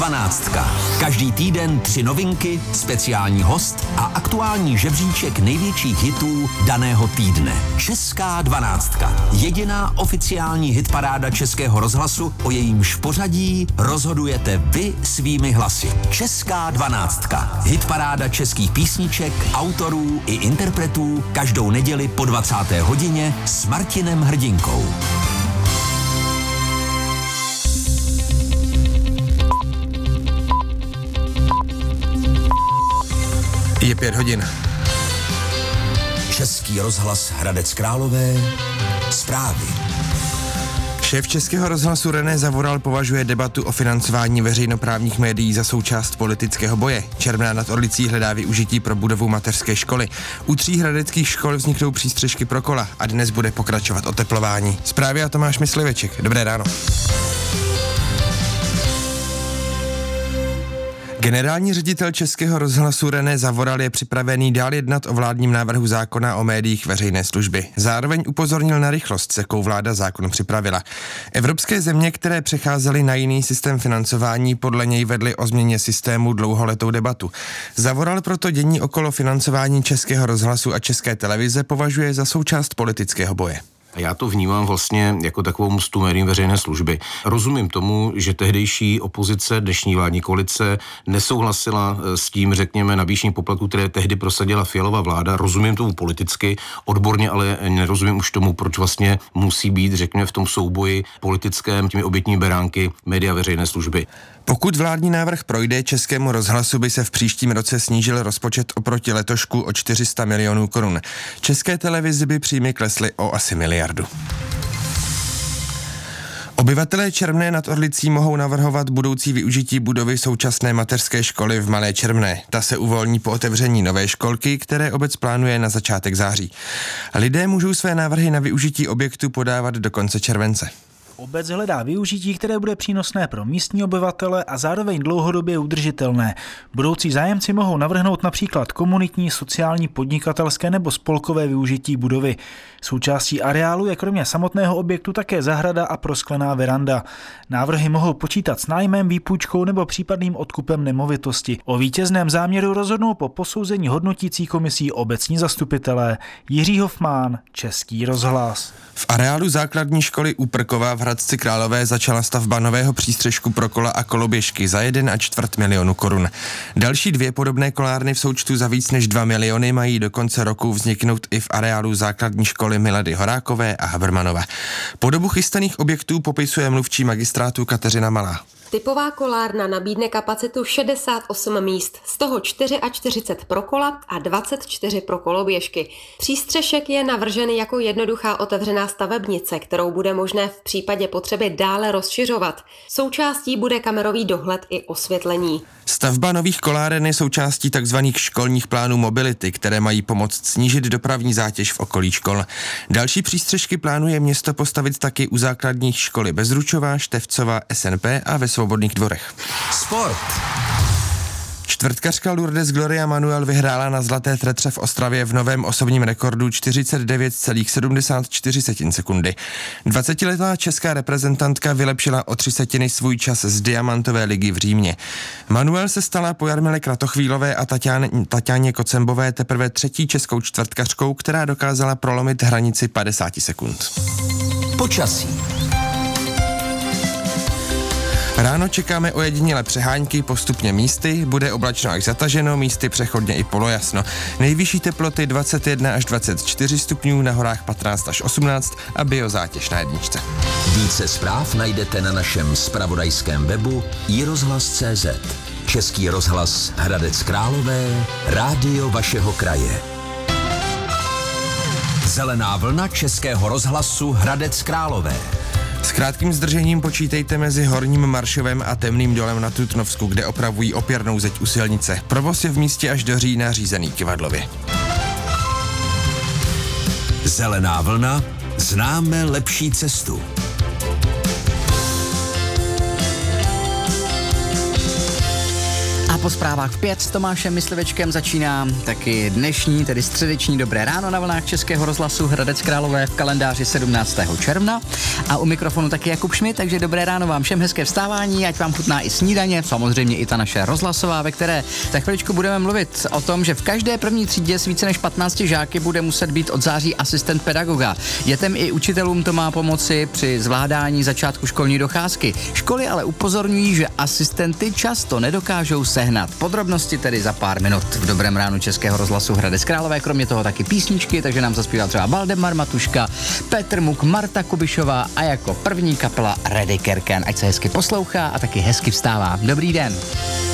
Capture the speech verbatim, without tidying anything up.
Dvanáctka. Každý týden tři novinky, speciální host a aktuální žebříček největších hitů daného týdne. Česká dvanáctka. Jediná oficiální hitparáda Českého rozhlasu, o jejímž pořadí rozhodujete vy svými hlasy. Česká dvanáctka. Hitparáda českých písniček, autorů i interpretů každou neděli po dvacáté hodině s Martinem Hrdinkou. Je pět hodin. Český rozhlas Hradec Králové. Zprávy. Šéf Českého rozhlasu René Zavoral považuje debatu o financování veřejnoprávních médií za součást politického boje. Čermná nad Orlicí hledá využití pro budovu mateřské školy. U tří hradeckých škol vzniknou přístřešky pro kola a dnes bude pokračovat oteplování. Zprávy a Tomáš Mysliveček. Dobré ráno. Generální ředitel Českého rozhlasu René Zavoral je připravený dál jednat o vládním návrhu zákona o médiích veřejné služby. Zároveň upozornil na rychlost, s jakou vláda zákon připravila. Evropské země, které přecházely na jiný systém financování, podle něj vedly o změně systému dlouholetou debatu. Zavoral proto dění okolo financování Českého rozhlasu a České televize považuje za součást politického boje. Já to vnímám vlastně jako takovou mstu médiím veřejné služby. Rozumím tomu, že tehdejší opozice, dnešní vládní koalice nesouhlasila s tím, řekněme, navýšení poplatku, které tehdy prosadila Fialova vláda. Rozumím tomu politicky, odborně, ale nerozumím už tomu, proč vlastně musí být, řekněme, v tom souboji politickém těmi obětními beránky média veřejné služby. Pokud vládní návrh projde, Českému rozhlasu by se v příštím roce snížil rozpočet oproti letošku o čtyři sta milionů korun. České televizi by příjmy klesly o asi miliardu. Obyvatelé Čermné nad Orlicí mohou navrhovat budoucí využití budovy současné mateřské školy v Malé Čermné. Ta se uvolní po otevření nové školky, které obec plánuje na začátek září. Lidé můžou své návrhy na využití objektu podávat do konce července. Obec hledá využití, které bude přínosné pro místní obyvatele a zároveň dlouhodobě udržitelné. Budoucí zájemci mohou navrhnout například komunitní, sociální, podnikatelské nebo spolkové využití budovy. Součástí areálu je kromě samotného objektu také zahrada a prosklená veranda. Návrhy mohou počítat s nájmem, výpůjčkou nebo případným odkupem nemovitosti. O vítězném záměru rozhodnou po posouzení hodnotící komisí obecní zastupitelé. Jiří Hofmán, Český rozhlas. V areálu základní školy Úprkova v Hradci Králové začala stavba nového přístřešku pro kola a koloběžky za jeden a čtvrt milionu korun. Další dvě podobné kolárny v součtu za víc než dva miliony mají do konce roku vzniknout i v areálu základní školy Milady Horákové a Habermanové. Podobu chystaných objektů popisuje mluvčí magistrátu Kateřina Malá. Typová kolárna nabídne kapacitu šedesát osm míst, z toho čtyřicet čtyři pro kola a dvacet čtyři pro koloběžky. Přístřešek je navržen jako jednoduchá otevřená stavebnice, kterou bude možné v případě potřeby dále rozšiřovat. Součástí bude kamerový dohled i osvětlení. Stavba nových koláren je součástí tzv. Školních plánů mobility, které mají pomoct snížit dopravní zátěž v okolí škol. Další přístřešky plánuje město postavit taky u základních školy Bezručová, Števcova, S N P a ve Svobodných dvorech. Sport. Čtvrtkařka Lourdes Gloria Manuel vyhrála na Zlaté tretře v Ostravě v novém osobním rekordu čtyřicet devět celá sedmdesát čtyři sekundy. dvacetiletá česká reprezentantka vylepšila o tři setiny svůj čas z diamantové ligy v Římě. Manuel se stala po Jarmile Kratochvílové a Tatiane, Tatianě Kocembové teprve třetí českou čtvrtkařkou, která dokázala prolomit hranici padesát sekund. Počasí. Ráno čekáme ojedinělé přehánky, postupně místy, bude oblačno až zataženo, místy přechodně i polojasno. Nejvyšší teploty dvacet jedna až dvacet čtyři stupňů, na horách patnáct až osmnáct a biozátěž na jedničce. Více zpráv najdete na našem zpravodajském webu i rozhlas tečka cé zet. Český rozhlas Hradec Králové, rádio vašeho kraje. Zelená vlna Českého rozhlasu Hradec Králové. S krátkým zdržením počítejte mezi Horním Maršovem a Temným dolem na Trutnovsku, kde opravují opěrnou zeď u silnice. Provoz je v místě až do října řízený Kyvadlově. Zelená vlna, známe lepší cestu. A po zprávách v pět s Tomášem Myslivečkem začíná taky dnešní, tedy středeční Dobré ráno na vlnách Českého rozhlasu Hradec Králové v kalendáři sedmnáctého června. A u mikrofonu taky Jakub Šmit, takže dobré ráno vám všem, hezké vstávání, ať vám chutná i snídaně, samozřejmě i ta naše rozhlasová, ve které za chviličku budeme mluvit o tom, že v každé první třídě s více než patnácti žáky bude muset být od září asistent pedagoga. Dětem i učitelům to má pomoci při zvládání začátku školní docházky. Školy ale upozorňují, že asistenty často nedokážou sehnat. Podrobnosti tedy za pár minut v Dobrém ránu Českého rozhlasu Hradec Králové, kromě toho taky písničky, takže nám zaspívá třeba Valdemar Matuška, Petr Muk, Marta Kubišová a jako první kapela Ready Kerken. Ať se hezky poslouchá a taky hezky vstává. Dobrý den.